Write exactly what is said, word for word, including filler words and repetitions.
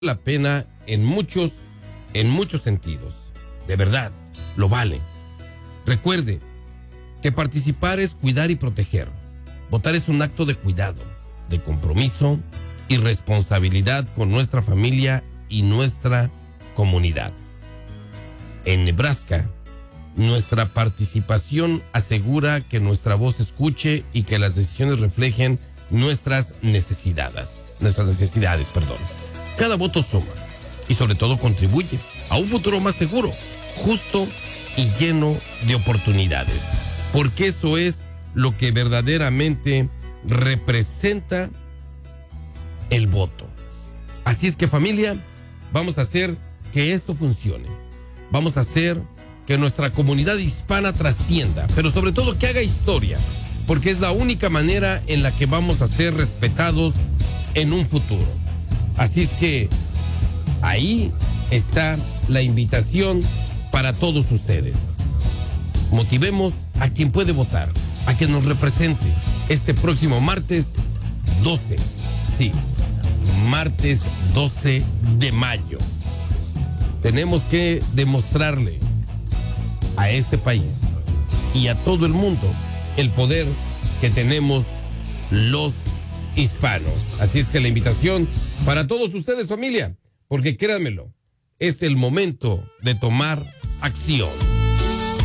la pena en muchos, en muchos sentidos. De verdad, lo vale. Recuerde que participar es cuidar y proteger. Votar es un acto de cuidado, de compromiso y responsabilidad con nuestra familia y nuestra comunidad. En Nebraska, nuestra participación asegura que nuestra voz se escuche y que las decisiones reflejen nuestras necesidades, nuestras necesidades, perdón. Cada voto suma y sobre todo contribuye a un futuro más seguro, justo y lleno de oportunidades, porque eso es lo que verdaderamente representa el voto. Así es que, familia, vamos a hacer que esto funcione. Vamos a hacer que nuestra comunidad hispana trascienda, pero sobre todo que haga historia, porque es la única manera en la que vamos a ser respetados en un futuro. Así es que ahí está la invitación para todos ustedes. Motivemos a quien puede votar, a que nos represente este próximo martes doce. Sí, martes doce de mayo. Tenemos que demostrarle a este país y a todo el mundo el poder que tenemos los hispanos. Así es que la invitación para todos ustedes, familia, porque créanmelo, es el momento de tomar acción.